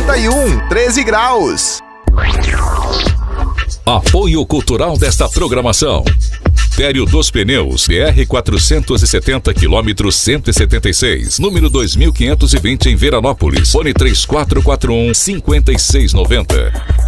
41, 13 graus. Apoio cultural desta programação: Tério dos Pneus, BR 470 km 176, número 2520 em Veranópolis. Fone 3441 5690.